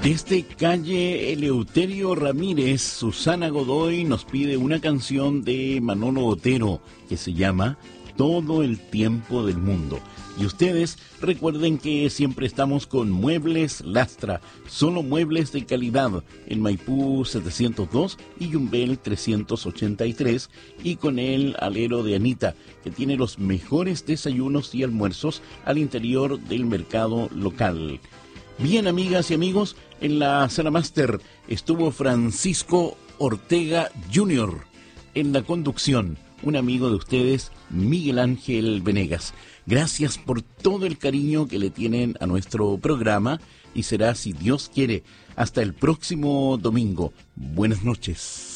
Desde calle Eleuterio Ramírez, Susana Godoy nos pide una canción de Manolo Otero que se llama Todo el tiempo del mundo. Y ustedes recuerden que siempre estamos con Muebles Lastra, solo muebles de calidad en Maipú 702 y Yumbel 383, y con el alero de Anita, que tiene los mejores desayunos y almuerzos al interior del mercado local. Bien, amigas y amigos, en la sala máster estuvo Francisco Ortega Jr. En la conducción, un amigo de ustedes, Miguel Ángel Venegas. Gracias por todo el cariño que le tienen a nuestro programa y será, si Dios quiere, hasta el próximo domingo. Buenas noches.